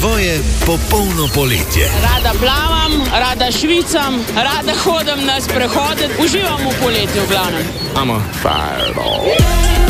tvoje popolno poletje. Rada plavam, rada švicam, rada hodim na sprehode, uživam v poletju v glavnem. I'm a fireball.